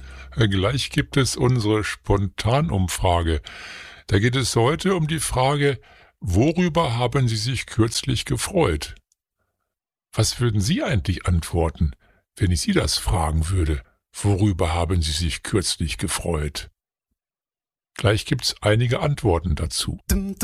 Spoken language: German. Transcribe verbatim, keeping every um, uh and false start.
Äh, Gleich gibt es unsere Spontanumfrage. Da geht es heute um die Frage, worüber haben Sie sich kürzlich gefreut? Was würden Sie eigentlich antworten, wenn ich Sie das fragen würde? Worüber haben Sie sich kürzlich gefreut? Gleich gibt's einige Antworten dazu.